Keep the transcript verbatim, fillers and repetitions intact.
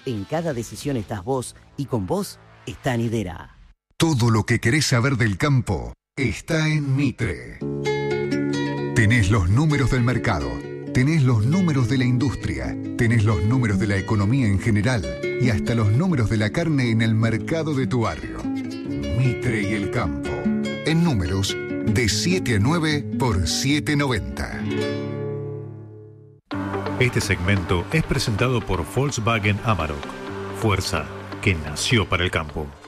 En cada decisión estás vos y con vos está Nidera. Todo lo que querés saber del campo está en Mitre. Tenés los números del mercado, tenés los números de la industria, tenés los números de la economía en general y hasta los números de la carne en el mercado de tu barrio. Mitre y el campo. En números de siete a nueve por siete noventa. Este segmento es presentado por Volkswagen Amarok. Fuerza que nació para el campo.